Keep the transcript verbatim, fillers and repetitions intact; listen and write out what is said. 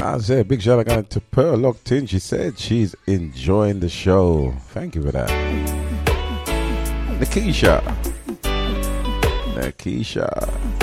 I say big shout out to Pearl locked in. She said she's enjoying the show. Thank you for that. Nikisha. Nikisha.